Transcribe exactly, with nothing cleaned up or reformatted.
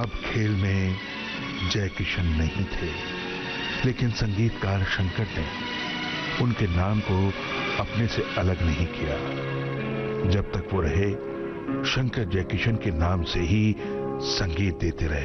अब खेल में जय किशन नहीं थे, लेकिन संगीतकार शंकर ने उनके नाम को अपने से अलग नहीं किया। जब तक वो रहे, शंकर जयकिशन के नाम से ही संगीत देते रहे।